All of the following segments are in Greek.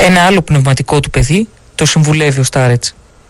Ένα άλλο πνευματικό του παιδί το συμβουλεύει ο Στάρετς.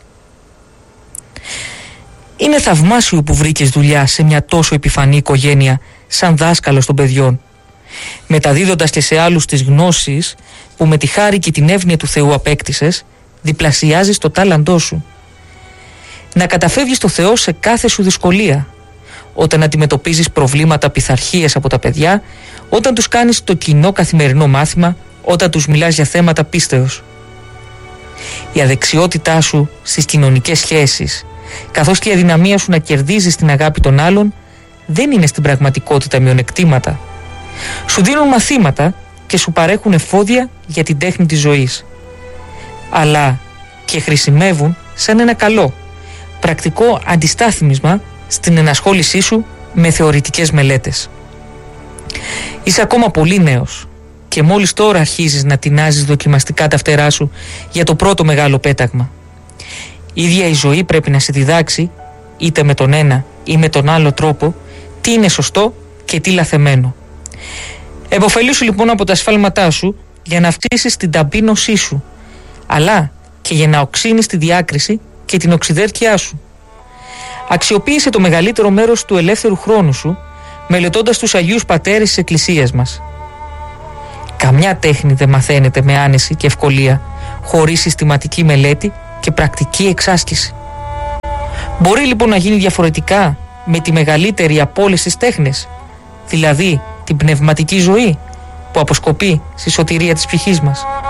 Είναι θαυμάσιο που βρήκες δουλειά σε μια τόσο επιφανή οικογένεια σαν δάσκαλος των παιδιών, μεταδίδοντας και σε άλλους τις γνώσεις που με τη χάρη και την εύνοια του Θεού απέκτησες, διπλασιάζεις το τάλαντό σου. Να καταφεύγεις στο Θεό σε κάθε σου δυσκολία, όταν αντιμετωπίζεις προβλήματα πειθαρχίας από τα παιδιά, όταν τους κάνεις το κοινό καθημερινό μάθημα, όταν τους μιλάς για θέματα πίστεως. Η αδεξιότητά σου στις κοινωνικές σχέσεις, καθώς και η αδυναμία σου να κερδίζεις την αγάπη των άλλων, δεν είναι στην πραγματικότητα μειονεκτήματα. Σου δίνουν μαθήματα και σου παρέχουν εφόδια για την τέχνη της ζωής, αλλά και χρησιμεύουν σαν ένα καλό, πρακτικό αντιστάθμισμα στην ενασχόλησή σου με θεωρητικές μελέτες. Είσαι ακόμα πολύ νέος και μόλις τώρα αρχίζεις να τεινάζεις δοκιμαστικά τα φτερά σου για το πρώτο μεγάλο πέταγμα. Η ίδια η ζωή πρέπει να σε διδάξει, είτε με τον ένα ή με τον άλλο τρόπο, τι είναι σωστό και τι λαθεμένο. Εποφελήσου λοιπόν από τα ασφάλματά σου για να αυξήσεις την ταπείνωσή σου, αλλά και για να οξύνεις τη διάκριση και την οξυδέρκειά σου. Αξιοποίησε το μεγαλύτερο μέρος του ελεύθερου χρόνου σου μελετώντας τους Αγίους Πατέρες της Εκκλησίας μας. Καμιά τέχνη δεν μαθαίνεται με άνεση και ευκολία χωρίς συστηματική μελέτη και πρακτική εξάσκηση. Μπορεί λοιπόν να γίνει διαφορετικά με τη μεγαλύτερη από όλες τις τέχνες, δηλαδή την πνευματική ζωή που αποσκοπεί στη σωτηρία της ψυχής μας.